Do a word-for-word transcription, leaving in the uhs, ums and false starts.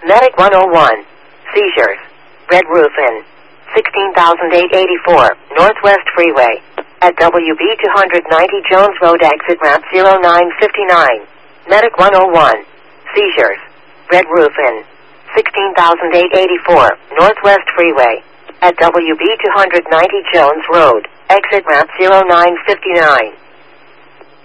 Medic one oh one. Seizures. Red Roof Inn. sixteen thousand eight hundred eighty-four, Northwest Freeway. At W B two ninety Jones Road, exit ramp zero nine fifty-nine. Medic one oh one. Seizures. Red Roof Inn. sixteen thousand eight hundred eighty-four, Northwest Freeway. At W B two ninety Jones Road, exit ramp zero nine fifty-nine.